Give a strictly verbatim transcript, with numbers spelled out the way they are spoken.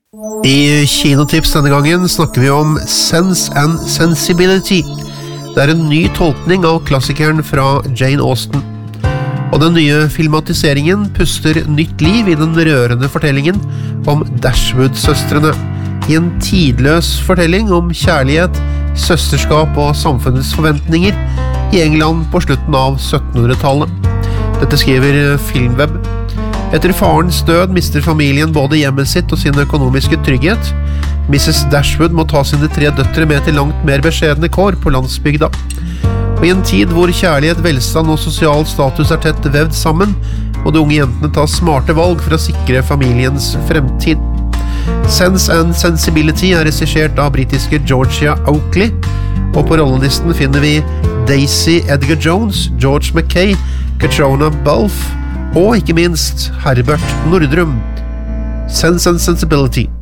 I Kinotips denne gangen snakker vi om Sense and Sensibility. Det er en ny tolkning av klassikeren fra Jane Austen. Og den nye filmatiseringen puster nytt liv i den rørende fortellingen om Dashwood-søstrene. I en tidløs fortelling om kjærlighet, søsterskap og samfunnets forventninger i England på slutten av syttenhundretallet. Dette skriver Filmweb. Etter farens død mister familien både hjemmet sitt og sin økonomiske trygghet. missus Dashwood må ta sine tre døtre med til langt mer beskjedne kår på landsbygda. Og i en tid hvor kjærlighet, velstand og sosial status er tett vevd sammen, må de unge jentene ta smarte valg for å sikre familiens fremtid. Sense and Sensibility er regissert av britiske Georgia Oakley, og på rollelisten finner vi Daisy Edgar Jones, George Mackay, Catriona Balfe og ikke minst Herbert Nordrum. Sense and Sensibility.